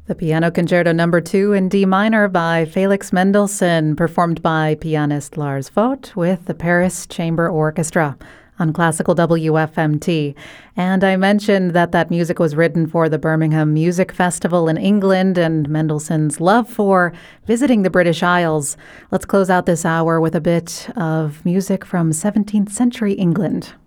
The Piano Concerto Number 2 in D minor by Felix Mendelssohn, performed by pianist Lars Vogt with the Paris Chamber Orchestra on Classical WFMT. And I mentioned that music was written for the Birmingham Music Festival in England and Mendelssohn's love for visiting the British Isles. Let's close out this hour with a bit of music from 17th century England.